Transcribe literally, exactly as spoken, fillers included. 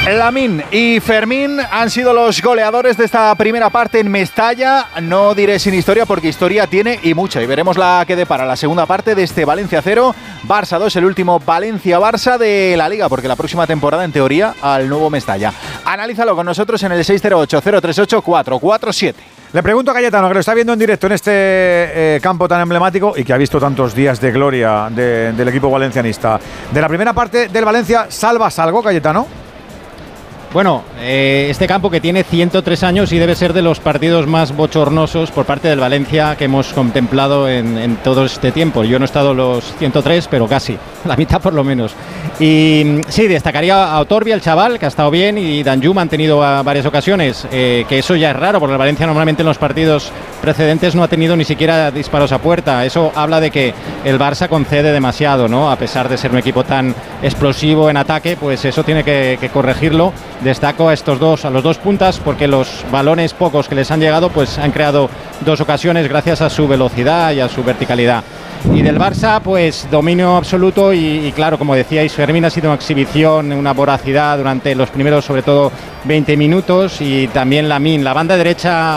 Lamine y Fermín han sido los goleadores de esta primera parte en Mestalla. No diré sin historia porque historia tiene y mucha. Y veremos la que depara la segunda parte de este Valencia cero, Barça dos, el último Valencia-Barça de la Liga, porque la próxima temporada, en teoría, al nuevo Mestalla. Analízalo con nosotros en el seis cero ocho, cero tres ocho, cuatro cuatro siete. Le pregunto a Cayetano, que lo está viendo en directo en este eh, campo tan emblemático y que ha visto tantos días de gloria de, del equipo valencianista. De la primera parte del Valencia, ¿salvas algo, Cayetano? Bueno, eh, este campo que tiene ciento tres años y debe ser de los partidos más bochornosos por parte del Valencia que hemos contemplado en, en todo este tiempo. Yo no he estado los ciento tres, pero casi, la mitad por lo menos. Y sí, destacaría a Otorbia, el chaval, que ha estado bien, y Danjuma han tenido a varias ocasiones, eh, que eso ya es raro, porque el Valencia normalmente en los partidos precedentes no ha tenido ni siquiera disparos a puerta. Eso habla de que el Barça concede demasiado, ¿no? A pesar de ser un equipo tan explosivo en ataque, pues eso tiene que, que corregirlo. Destaco a estos dos, a los dos puntas, porque los balones pocos que les han llegado, pues han creado dos ocasiones gracias a su velocidad y a su verticalidad. Y del Barça, pues dominio absoluto y, y claro, como decíais, Fermín ha sido una exhibición, una voracidad durante los primeros, sobre todo, veinte minutos, y también Lamine, la banda derecha